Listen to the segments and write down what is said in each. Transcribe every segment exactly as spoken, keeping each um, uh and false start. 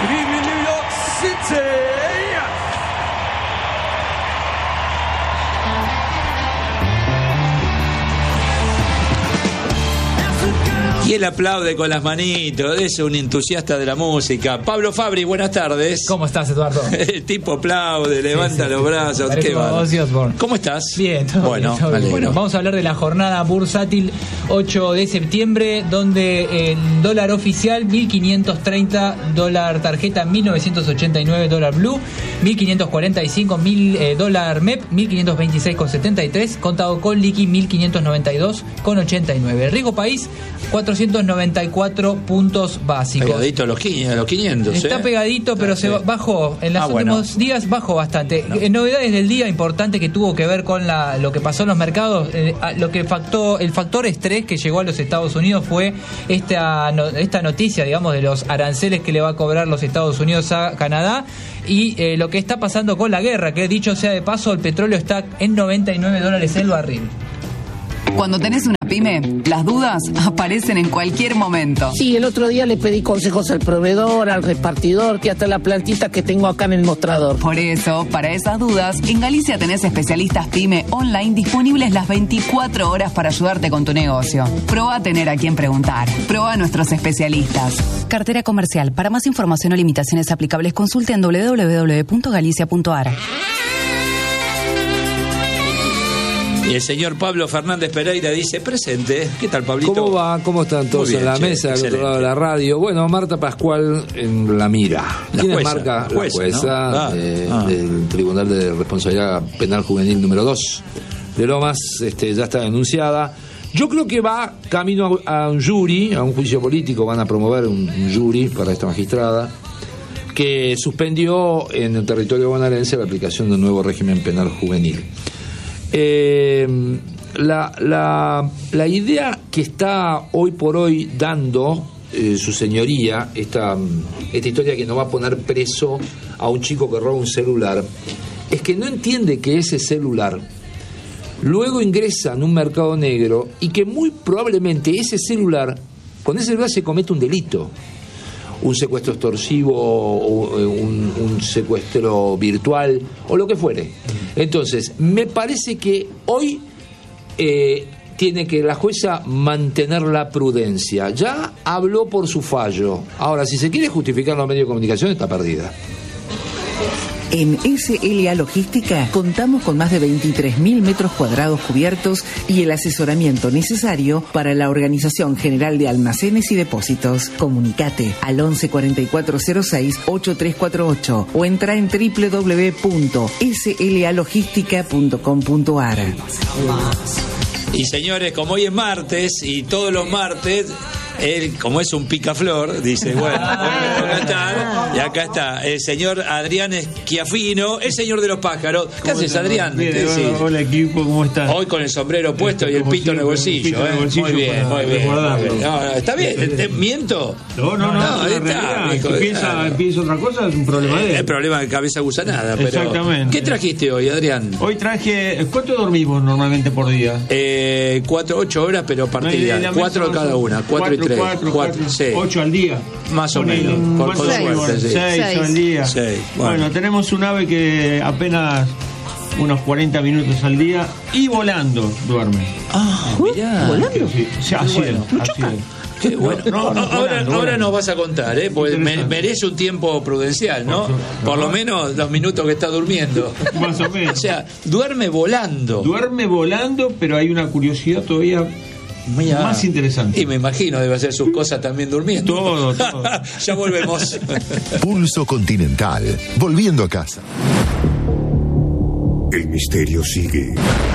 Good evening, New York City. Y él aplaude con las manitos, es un entusiasta de la música. Pablo Fabri, buenas tardes. ¿Cómo estás, Eduardo? El tipo aplaude, levanta sí, sí, los brazos. Qué va. ¿Cómo estás? Bien, todo bueno, bien, todo bien. Bueno, vamos a hablar de la jornada bursátil ocho de septiembre, donde el dólar oficial mil quinientos treinta, dólar tarjeta mil novecientos ochenta y nueve, dólar blue mil quinientos cuarenta y cinco, mil, eh, dólar M E P mil quinientos veintiséis con setenta y tres, contado con liqui mil quinientos noventa y dos con ochenta y nueve. El riesgo país cuatrocientos noventa y cuatro puntos básicos. Pegadito a los quinientos. Está ¿eh? pegadito, pero sí. se bajó. En los ah, últimos bueno. días bajó bastante. No. Novedades del día importante que tuvo que ver con la, lo que pasó en los mercados. Eh, lo que factó, el factor estrés que llegó a los Estados Unidos fue esta, no, esta noticia, digamos, de los aranceles que le va a cobrar los Estados Unidos a Canadá. Y eh, lo que está pasando con la guerra, que dicho sea de paso, el petróleo está en noventa y nueve dólares el barril. Cuando tenés una pyme, las dudas aparecen en cualquier momento. Sí, el otro día le pedí consejos al proveedor, al repartidor, que hasta la plantita que tengo acá en el mostrador. Por eso, para esas dudas, en Galicia tenés especialistas pyme online disponibles las veinticuatro horas para ayudarte con tu negocio. Probá a tener a quien preguntar. Probá a nuestros especialistas. Cartera comercial. Para más información o limitaciones aplicables, consulte en doble u doble u doble u punto galicia punto a r. Y el señor Pablo Fernández Pereira dice, presente. ¿Qué tal, Pablito? ¿Cómo va? ¿Cómo están todos bien, en la che, mesa, al otro lado de la radio? Bueno, Marta Pascual en la mira. La ¿Quién jueza, es Marca? la jueza, la jueza ¿no? ah, eh, ah. del Tribunal de Responsabilidad Penal Juvenil número dos de Lomas, este, ya está denunciada. Yo creo que va camino a, a un jury, a un juicio político. Van a promover un, un jury para esta magistrada que suspendió en el territorio bonaerense la aplicación de un nuevo régimen penal juvenil. Eh, la, la, la idea que está hoy por hoy dando eh, su señoría, esta, esta historia que no va a poner preso a un chico que roba un celular, es que no entiende que ese celular luego ingresa en un mercado negro y que muy probablemente ese celular, con ese celular se comete un delito. Un secuestro extorsivo, o un, un secuestro virtual, o lo que fuere. Entonces, me parece que hoy eh, tiene que la jueza mantener la prudencia. Ya habló por su fallo. Ahora, si se quiere justificar en los medios de comunicación, está perdida. En S L A Logística contamos con más de veintitrés mil metros cuadrados cubiertos y el asesoramiento necesario para la Organización General de Almacenes y Depósitos. Comunicate al once cuarenta y cuatro cero seis ochenta y tres cuarenta y ocho o entra en doble u doble u doble u punto s l a logística punto com punto a r. Y señores, como hoy es martes y todos los martes, él, como es un picaflor, dice, bueno, hoy me toca estar, y acá está el señor Adrián Schiaffino, el señor de los pájaros. ¿Qué haces, Adrián? Bien, hola, sí. Hola, equipo, ¿cómo están? Hoy con el sombrero puesto y el pito en el bolsillo, ¿eh? bolsillo muy bien, muy bien, muy bien. No, no, está bien, ¿te miento? No, no, no, no, ahí está. Si piensa, piensa otra cosa, es un problema de él. El problema de cabeza gusanada, pero... Exactamente. ¿Qué trajiste hoy, Adrián? Hoy traje... ¿Cuánto dormimos normalmente por día? Eh, cuatro, ocho horas, pero partida. No, cuatro cada una, cuatro y tres. Cuatro, cuatro, sí. Ocho al día. Más o menos. Por, por seis, suerte, sí. seis, seis al día. Seis, bueno. bueno, tenemos un ave que apenas unos cuarenta minutos al día y volando duerme. Ah, mirá. ¿Volando? Sí, sí, así bueno, es, así es. Qué bueno. No, no, ahora, ahora nos vas a contar, ¿eh? Porque me, merece un tiempo prudencial, ¿no? Por, por lo menos los minutos que está durmiendo. Más o menos. O sea, duerme volando. Duerme volando, pero hay una curiosidad todavía Muy más interesante. Y me imagino debe hacer sus cosas también durmiendo. Todo, todo. Ya volvemos. Pulso Continental. Volviendo a casa. El misterio sigue.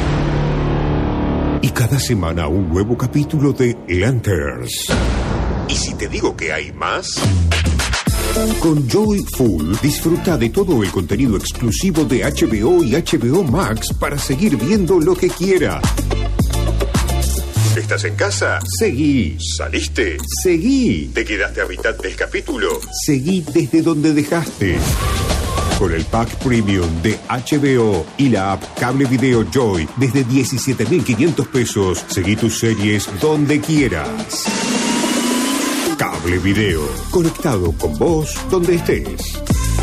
Y cada semana un nuevo capítulo de Lanterns. ¿Y si te digo que hay más? Con Joy Full disfruta de todo el contenido exclusivo de H B O y H B O Max para seguir viendo lo que quiera. ¿Estás en casa? Seguí. ¿Saliste? Seguí. ¿Te quedaste a mitad del capítulo? Seguí desde donde dejaste. Con el pack premium de H B O y la app Cable Video Joy desde diecisiete mil quinientos pesos, seguí tus series donde quieras. Cable Cable Video, conectado con vos donde estés.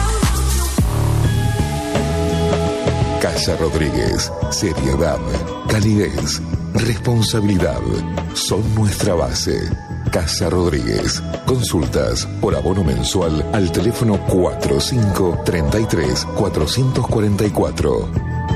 Casa Rodríguez, seriedad, calidez, responsabilidad, son nuestra base. Casa Rodríguez, consultas por abono mensual al teléfono cuatro cinco tres tres cuatro cuatro cuatro.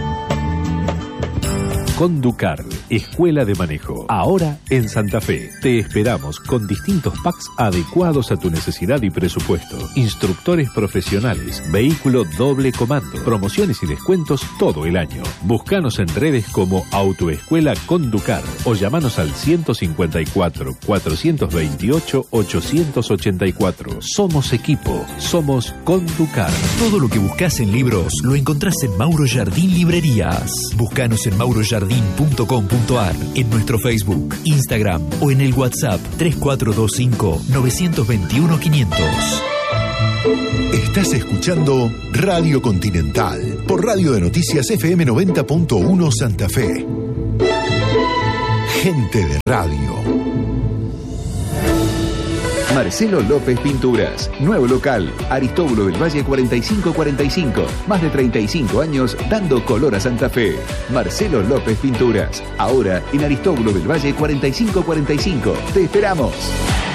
Conducar, Escuela de Manejo. Ahora en Santa Fe. Te esperamos con distintos packs adecuados a tu necesidad y presupuesto. Instructores profesionales, vehículo doble comando, promociones y descuentos todo el año. Búscanos en redes como Autoescuela Conducar o llamanos al ciento cincuenta y cuatro, cuatrocientos veintiocho, ochocientos ochenta y cuatro. Somos equipo, somos Conducar. Todo lo que buscas en libros lo encontrás en Mauro Jardín Librerías. Búscanos en mauro jardín punto com punto ar, en nuestro Facebook, Instagram o en el WhatsApp tres cuatro dos cinco, nueve dos uno, quinientos. Estás escuchando Radio Continental por Radio de Noticias F M noventa punto uno Santa Fe. Gente de radio. Marcelo López Pinturas, nuevo local, Aristóbulo del Valle cuarenta y cinco cuarenta y cinco, más de treinta y cinco años dando color a Santa Fe. Marcelo López Pinturas, ahora en Aristóbulo del Valle cuarenta y cinco cuarenta y cinco. ¡Te esperamos!